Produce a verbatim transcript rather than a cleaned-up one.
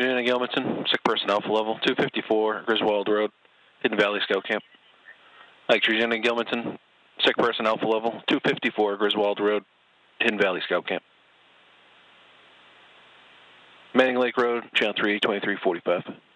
Virginia Gilmanton, sick person Alpha Level, two fifty-four Griswold Road, Hidden Valley Scout Camp. Mike Virginia Gilmanton, sick person Alpha Level, two fifty-four Griswold Road, Hidden Valley Scout Camp. Manning Lake Road, Channel three, twenty-three forty-five.